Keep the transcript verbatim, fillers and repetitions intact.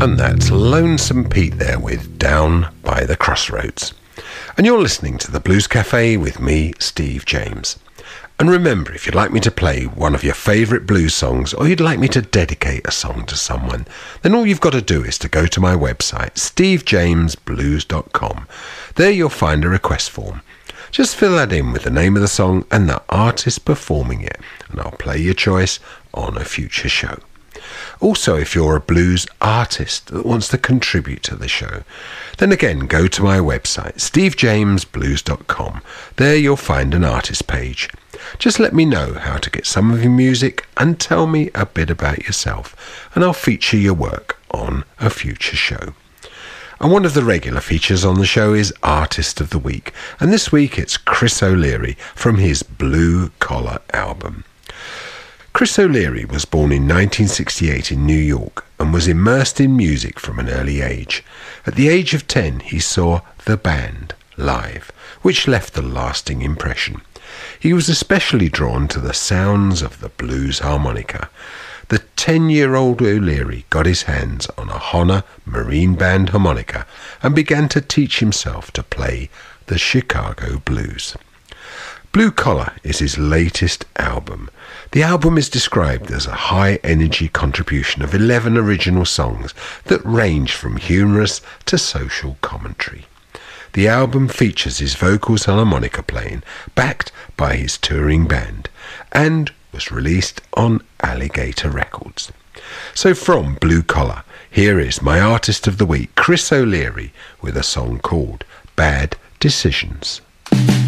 And that's Lonesome Pete there with Down by the Crossroads. And you're listening to the Blues Cafe with me, Steve James. And remember, if you'd like me to play one of your favourite blues songs, or you'd like me to dedicate a song to someone, then all you've got to do is to go to my website, steve james blues dot com. There you'll find a request form. Just fill that in with the name of the song and the artist performing it, and I'll play your choice on a future show. Also, if you're a blues artist that wants to contribute to the show, then again go to my website, steve james blues dot com. There you'll find an artist page. Just let me know how to get some of your music and tell me a bit about yourself, and I'll feature your work on a future show. And one of the regular features on the show is Artist of the Week, and this week it's Chris O'Leary from his Blue Collar album. Chris O'Leary was born in nineteen sixty-eight in New York and was immersed in music from an early age. At the age of ten, he saw The Band live, which left a lasting impression. He was especially drawn to the sounds of the blues harmonica. The ten-year-old O'Leary got his hands on a Hohner Marine Band harmonica and began to teach himself to play the Chicago blues. Blue Collar is his latest album. The album is described as a high-energy contribution of eleven original songs that range from humorous to social commentary. The album features his vocals and harmonica playing, backed by his touring band, and was released on Alligator Records. So from Blue Collar, here is my Artist of the Week, Chris O'Leary, with a song called Bad Decisions.